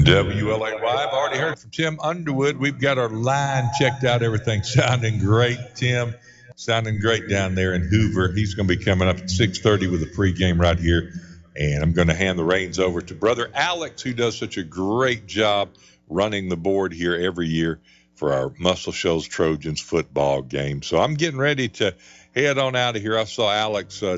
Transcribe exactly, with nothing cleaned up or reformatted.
W L A Y. I've already heard from Tim Underwood. We've got our line checked out. Everything sounding great, Tim. Sounding great down there in Hoover. He's going to be coming up at six thirty with a pregame right here. And I'm going to hand the reins over to Brother Alex, who does such a great job running the board here every year for our Muscle Shoals Trojans football game. So I'm getting ready to head on out of here. I saw Alex uh,